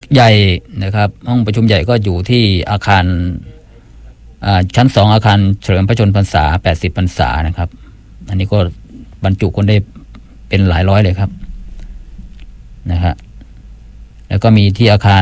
ใหญ่นะครับห้องประชุมใหญ่ก็อยู่ที่อาคารชั้น2อาคารเฉลิมพระชนมพรรษา80พรรษานะครับอันนี้ก็บรรจุคนได้เป็นหลายร้อยเลยครับนะฮะแล้วก็มีที่อาคาร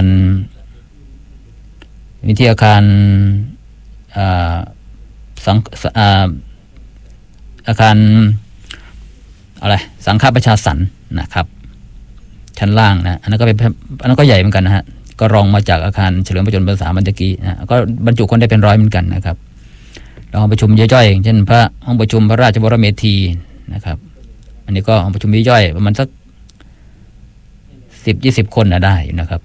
อาคารอะไรสังฆประชาสรรค์นะครับชั้นล่างนะอันนั้นก็ใหญ่เหมือนกันนะฮะก็รองมาจากอาคารเฉลิมพระชนมพรรษาเมื่อกี้นะก็บรรจุคนได้เป็นร้อยเหมือนกันนะครับห้องประชุมย่อยๆเช่นห้องประชุมพระราชบรมเมธีนะครับอันนี้ก็ห้องประชุมย่อยๆประมาณสัก10-20 คนได้นะครับ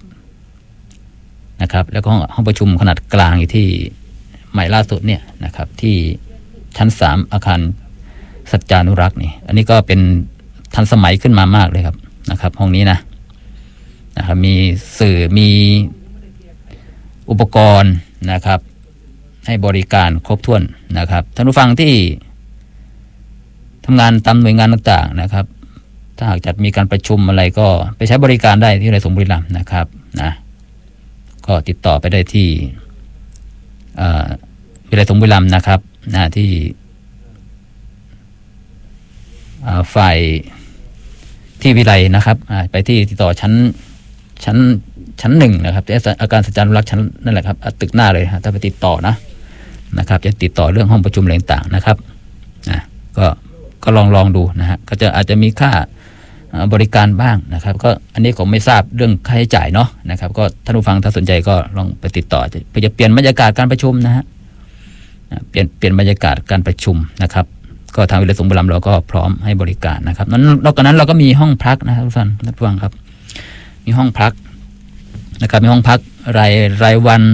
แล้วก็ห้องประชุมขนาดกลางอยู่ที่ใหม่ล่าสุดเนี่ยนะครับที่ชั้น3อาคารสัจจานุรักษ์นี่อันนี้ก็เป็นทันสมัยขึ้นมามากเลยครับนะครับห้องนี้นะครับมีสื่อมีอุปกรณ์นะครับให้บริการครบถ้วนนะครับท่านผู้ฟังที่ทำงานตามหน่วยงานต่างๆนะครับถ้าหากจัดมีการประชุมอะไรก็ไปใช้บริการได้ที่วิทยาลัยสงฆ์บุรีรัมย์นะครับนะก็ติดต่อไปได้ที่วิทยาลัยสงฆ์บุรีรัมย์นะครับที่ฝ่ายที่วิไลนะครับไปที่ติดต่อชั้น1นะครับอาคารสัจจานุรักษ์ชั้นนั่นแหละครับตึกหน้าเลยถ้าไปติดต่อนะครับจะติดต่อเรื่องห้องประชุมอะไรต่างๆนะครับก็ลองดูนะฮะก็จะอาจจะมีค่าบริการบ้างนะครับก็อันนี้ผมไม่ทราบเรื่องค่าใช้จ่ายเนาะนะครับก็ท่านผู้ฟังถ้าสนใจก็ลองไปติดต่อจะเปลี่ยนบรรยากาศการประชุมนะฮะเปลี่ยนบรรยากาศการประชุมนะครับก็ทางวิทยาลัยสงฆ์บุรีรัมย์เราก็พร้อมให้บริการนะครับนอกจากนั้นเราก็มีห้องพักนะครับท่านผู้ฟังครับมีห้องพักนะครับมีห้องพักรายวัน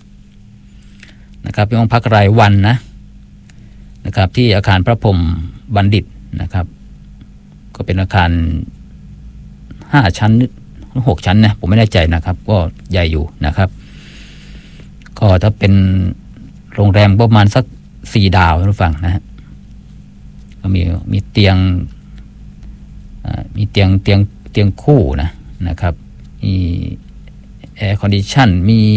นะครับมีห้องพักรายวันนะครับที่อาคารพระพรหมบัณฑิตนะครับก็เป็นอาคาร5 ชั้น6 ชั้นนะผมไม่แน่ใจนะครับก็ใหญ่อยู่นะครับก็ถ้าเป็นโรงแรมประมาณสัก4 ดาวท่านผู้ฟังนะฮะก็มีเตียงคู่นะครับมีแอร์คอนดิชั่น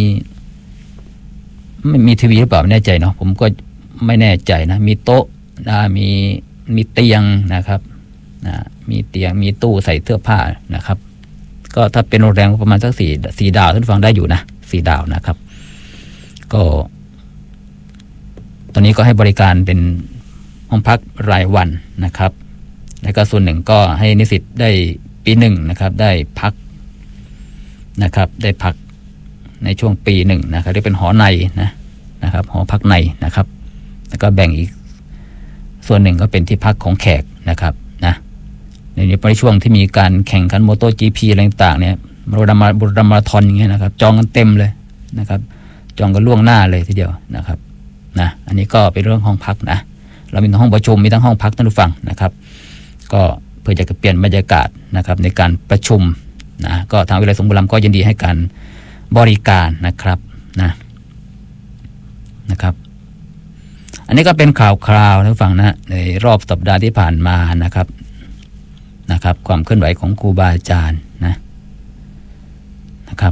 มีทีวีหรือเปล่าไม่แน่ใจเนาะผมก็ไม่แน่ใจนะมีโต๊ะมีเตียงนะครับมีเตียงมีตู้ใส่เสื้อผ้านะครับก็ถ้าเป็นโรงแรมประมาณสัก4 ดาวท่านฟังได้อยู่นะ4 ดาวนะครับก็ตอนนี้ก็ให้บริการเป็นห้องพักรายวันนะครับแล้วก็ส่วนหนึ่งก็ให้นิสิตได้ปี1นะครับได้พักนะครับได้พักในช่วงปี1นะครับเรียกเป็นหอในนะครับหอพักในนะครับแล้วก็แบ่งอีกส่วนหนึ่งก็เป็นที่พักของแขกนะครับในช่วงที่มีการแข่งขัน MotoGP อะไรต่างๆเนี่ยบุรีรัมย์มาราธอนอย่างเงี้ยนะครับจองกันเต็มเลยนะครับจองกันล่วงหน้าเลยทีเดียวนะครับอันนี้ก็เป็นเรื่องห้องพักเรามีทั้งห้องประชุมมีทั้งห้องพักท่านผู้ฟังนะครับก็เพื่อจะเปลี่ยนบรรยากาศนะครับในการประชุมก็ทางวิทยาลัยสงฆ์บุรีรัมย์ก็ยินดีให้การบริการนะครับนะครับอันนี้ก็เป็นข่าวคราวท่านผู้ฟังในรอบสัปดาห์ที่ผ่านมานะครับความเคลื่อนไหวของครูบาอาจารย์นะครับ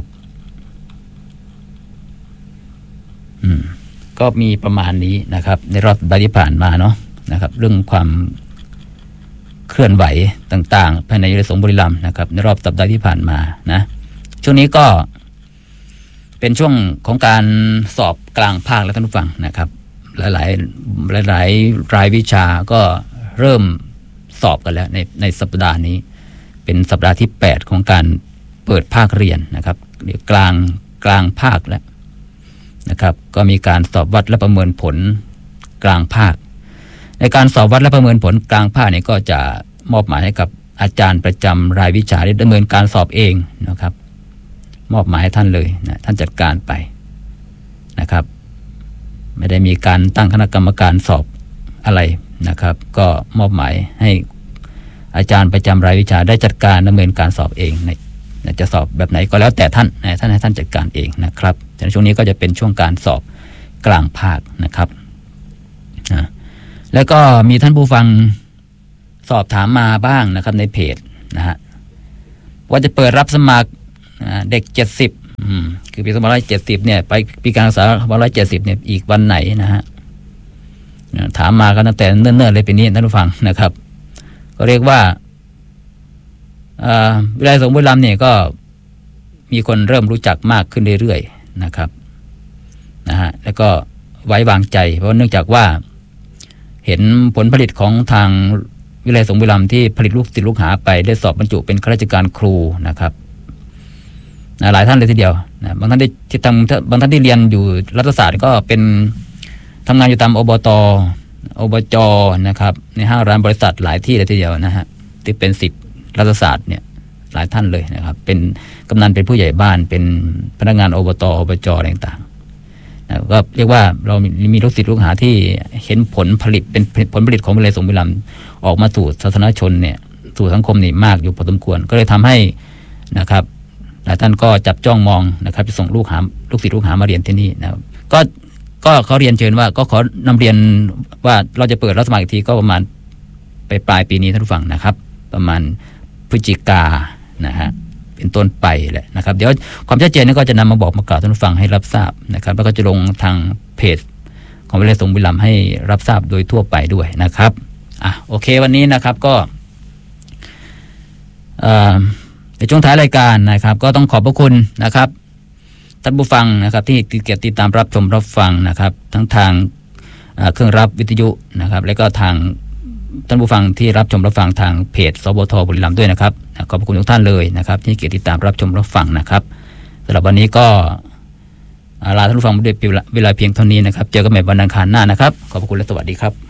ก็มีประมาณนี้นะครับในรอบสัปดาห์ที่ผ่านมาเนาะนะครับเรื่องความเคลื่อนไหวต่างๆภายในวิทยาลัยสงฆ์บุรีรัมย์นะครับในรอบสัปดาห์ที่ผ่านมาช่วงนี้ก็เป็นช่วงของการสอบกลางภาคแล้วท่านผู้ฟังนะครับหลายรายวิชาก็เริ่มสอบกันแล้วในสัปดาห์นี้เป็นสัปดาห์ที่8ของการเปิดภาคเรียนนะครับกลางภาคแล้วนะครับก็มีการสอบวัดและประเมินผลกลางภาคในการสอบวัดและประเมินผลกลางภาคนี้ก็จะมอบหมายให้กับอาจารย์ประจำรายวิชาได้ดำเนินการสอบเองนะครับมอบหมายให้ท่านเลยท่านจัดการไปนะครับไม่ได้มีการตั้งคณะกรรมการสอบอะไรนะครับก็มอบหมายให้อาจารย์ประจำรายวิชาได้จัดการดำเนินการสอบเองจะสอบแบบไหนก็แล้วแต่ท่านให้ท่านจัดการเองนะครับในช่วงนี้ก็จะเป็นช่วงการสอบกลางภาคนะครับแล้วก็มีท่านผู้ฟังสอบถามมาบ้างนะครับในเพจว่าจะเปิดรับสมัครเด็ก70 คือปี2570เนี่ยไปปีการศึกษา2570เนี่ยอีกวันไหนนะฮะถามมากันตั้งแต่เนิ่นๆเลยปีนี้ท่านผู้ฟังนะครับก็เรียกว่าวิทยาลัยสงฆ์บุรีรัมย์เนี่ยก็มีคนเริ่มรู้จักมากขึ้นเรื่อยๆนะครับนะฮะแล้วก็ไว้วางใจเพราะเนื่องจากว่าเห็นผลผลิตของทางวิทยาลัยสงฆ์บุรีรัมย์ที่ผลิตลูกศิษย์ลูกหาไปได้สอบบรรจุเป็นข้าราชการครูนะครับหลายท่านเลยทีเดียวนะบางท่านที่เรียนอยู่รัฐศาสตร์ก็เป็นทำงานอยู่ตามอบจนะครับในห้างร้านบริษัทหลายที่เลยทีเดียวนะฮะที่เป็นศิษย์รัฐศาสตร์เนี่ยหลายท่านเลยนะครับเป็นกำนันเป็นผู้ใหญ่บ้านเป็นพนักงานอบจอะไรต่างๆนะก็เรียกว่าเรามีลูกศิษย์ลูกหาที่เห็นผลผลิตเป็นผลผลิตของวิทยาลัยสงฆ์บุรีรัมย์ออกมาสู่สาธารณชนเนี่ยสู่สังคมนี่มากอยู่พอสมควรก็เลยทำให้นะครับหลายท่านก็จับจ้องมองนะครับจะส่งลูกศิษย์ลูกหามาเรียนที่นี่นะครับก็เขาเรียนเชิญว่าก็ขอนำเรียนว่าเราจะเปิดรับสมัครอีกทีก็ประมาณปลายปีนี้ท่านผู้ฟังนะครับประมาณพฤศจิกานะฮะเป็นต้นไปแหละนะครับเดี๋ยวความชัดเจนนี้ก็จะนำมาบอกมากล่าวท่านผู้ฟังให้รับทราบนะครับแล้วก็จะลงทางเพจของวิทยาลัยสงฆ์บุรีรัมย์ให้รับทราบโดยทั่วไปด้วยนะครับโอเควันนี้นะครับก็ในช่วงท้ายรายการนะครับก็ต้องขอบพระคุณนะครับท่านผู้ฟังนะครับที่ติดตามรับชมรับฟังนะครับทั้งทางเครื่องรับวิทยุนะครับแล้วก็ทางท่านผู้ฟังที่รับชมรับฟังทางเพจสบทบุรีรัมย์ด้วยนะครับขอบคุณทุกท่านเลยนะครับที่ติดตามรับชมรับฟังนะครับสำหรับวันนี้ก็ลาท่านผู้ฟังด้วยเวลาเพียงเท่านี้นะครับเจอกันใหม่วันอังคารหน้านะครับขอบคุณและสวัสดีครับ